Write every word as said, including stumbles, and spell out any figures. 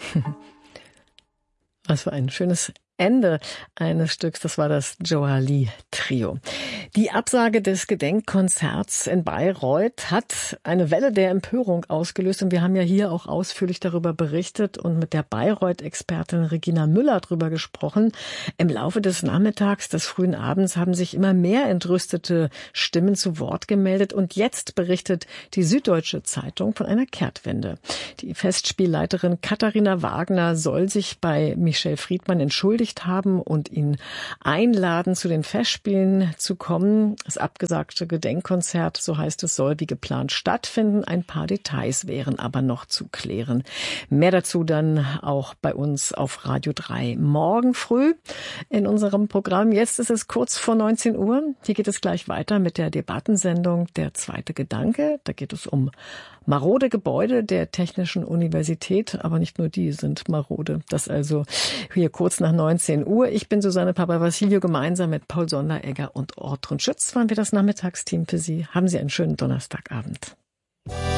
Was für ein schönes Ende eines Stücks, das war das Joa Lee Trio. Die Absage des Gedenkkonzerts in Bayreuth hat eine Welle der Empörung ausgelöst und wir haben ja hier auch ausführlich darüber berichtet und mit der Bayreuth-Expertin Regina Müller darüber gesprochen. Im Laufe des Nachmittags, des frühen Abends haben sich immer mehr entrüstete Stimmen zu Wort gemeldet und jetzt berichtet die Süddeutsche Zeitung von einer Kehrtwende. Die Festspielleiterin Katharina Wagner soll sich bei Michel Friedmann entschuldigt haben und ihn einladen, zu den Festspielen zu kommen. Das abgesagte Gedenkkonzert, so heißt es, soll wie geplant stattfinden. Ein paar Details wären aber noch zu klären. Mehr dazu dann auch bei uns auf Radio drei morgen früh in unserem Programm. Jetzt ist es kurz vor neunzehn Uhr. Hier geht es gleich weiter mit der Debattensendung Der zweite Gedanke. Da geht es um marode Gebäude der Technischen Universität, aber nicht nur die sind marode. Das also hier kurz nach neunzehn Uhr. Ich bin Susanne Papavassilio, gemeinsam mit Paul Sonderegger und Ortrun Schütz waren wir das Nachmittagsteam für Sie. Haben Sie einen schönen Donnerstagabend.